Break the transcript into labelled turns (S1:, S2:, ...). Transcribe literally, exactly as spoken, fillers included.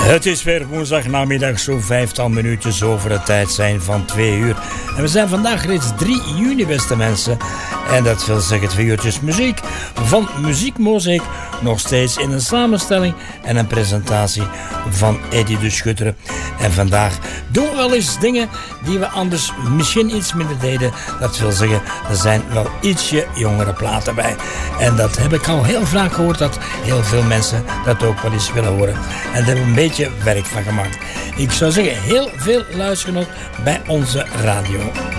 S1: Het is weer woensdag namiddag, zo vijftal minuutjes over de tijd zijn van twee uur. En we zijn vandaag reeds drie juni, beste mensen. En dat wil zeggen twee uurtjes muziek van Muziekmozaïek. Nog steeds in een samenstelling en een presentatie van Eddie de Schutter. En vandaag doen we wel eens dingen die we anders misschien iets minder deden. Dat wil zeggen, er zijn wel ietsje jongere platen bij. En dat heb ik al heel vaak gehoord, dat heel veel mensen dat ook wel eens willen horen. En daar hebben we een beetje werk van gemaakt. Ik zou zeggen, heel veel luisteren ook bij onze radio.